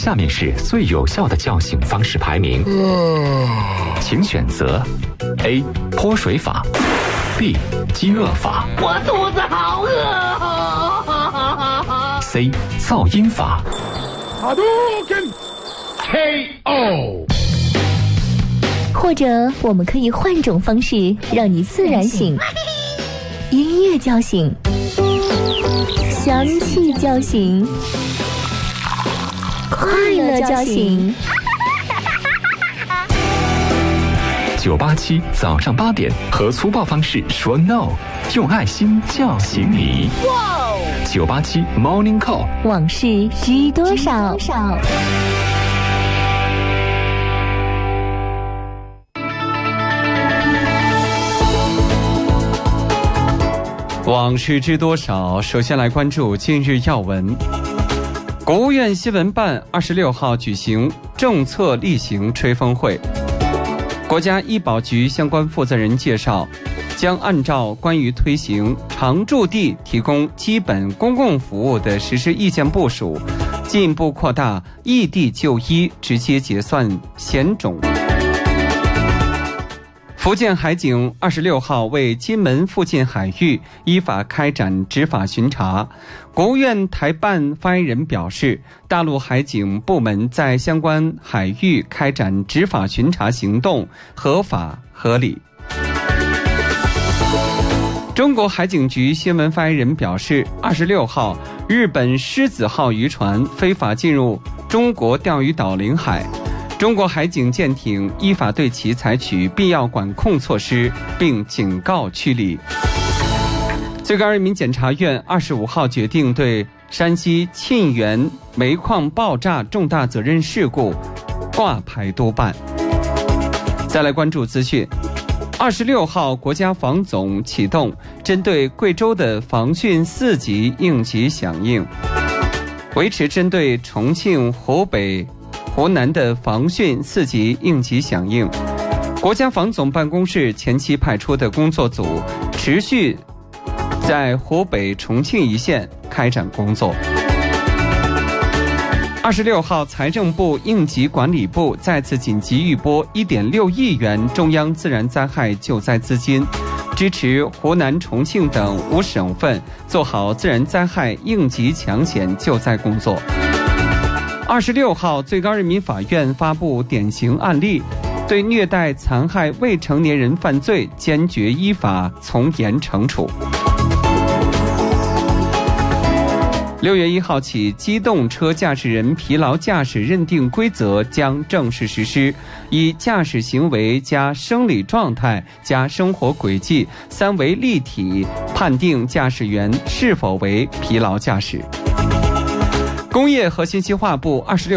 下面是最有效的叫醒方式排名，请选择 A 泼水法， B 饥饿法， 我肚子好饿。 C 噪音法。 KO。 或者我们可以换种方式让你自然醒，音乐叫醒，香气叫醒，快乐叫醒。 987早上8点和粗暴方式说 no， 用爱心叫醒你。987 Morning Call， 往事知多少？ 往事知多少？首先来关注今日要闻。国务院新闻办26号举行政策例行吹风会。国家医保局相关负责人介绍，将按照关于推行常住地提供基本公共服务的实施意见部署，进一步扩大异地就医直接结算险种。福建海警26号为金门附近海域依法开展执法巡查。国务院台办发言人表示，大陆海警部门在相关海域开展执法巡查行动合法合理。中国海警局新闻发言人表示，26号，日本狮子号渔船非法进入中国钓鱼岛领海。中国海警舰艇依法对其采取必要管控措施，并警告驱离。最高人民检察院25号决定对山西沁源煤矿爆炸重大责任事故挂牌督办。再来关注资讯。26号，国家防总启动针对贵州的防汛4级应急响应，维持针对重庆、湖北、湖南的防汛4级应急响应。国家防总办公室前期派出的工作组持续在湖北、重庆一线开展工作。26号，财政部应急管理部再次紧急预拨1.6亿元中央自然灾害救灾资金，支持湖南、重庆等5省份做好自然灾害应急抢险救灾工作。26号，最高人民法院发布典型案例，对虐待残害未成年人犯罪坚决依法从严惩处。6月1号起，机动车驾驶人疲劳驾驶认定规则将正式实施，以驾驶行为加生理状态加生活轨迹3维立体判定驾驶员是否为疲劳驾驶。工业和信息化部26